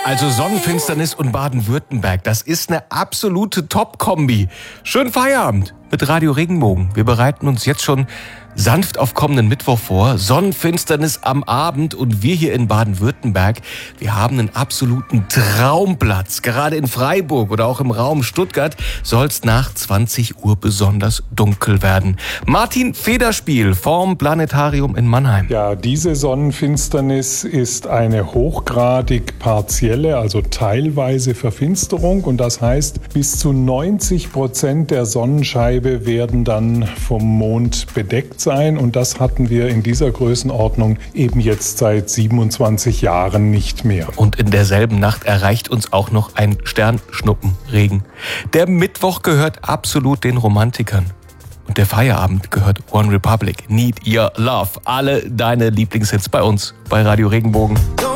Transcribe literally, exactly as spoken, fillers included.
Also Sonnenfinsternis und Baden-Württemberg, das ist eine absolute Top-Kombi. Schönen Feierabend mit Radio Regenbogen. Wir bereiten uns jetzt schon sanft auf kommenden Mittwoch vor. Sonnenfinsternis am Abend und wir hier in Baden-Württemberg, wir haben einen absoluten Traumplatz. Gerade in Freiburg oder auch im Raum Stuttgart soll es nach zwanzig Uhr besonders dunkel werden. Martin Federspiel vom Planetarium in Mannheim. Ja, diese Sonnenfinsternis ist eine hochgradig partielle, also teilweise Verfinsterung. Und das heißt, bis zu neunzig Prozent der Sonnenscheibe werden dann vom Mond bedeckt sein. Und das hatten wir in dieser Größenordnung eben jetzt seit siebenundzwanzig Jahren nicht mehr. Und in derselben Nacht erreicht uns auch noch ein Sternschnuppenregen. Der Mittwoch gehört absolut den Romantikern. Und der Feierabend gehört One Republic. Need Your Love. Alle deine Lieblingshits bei uns, bei Radio Regenbogen.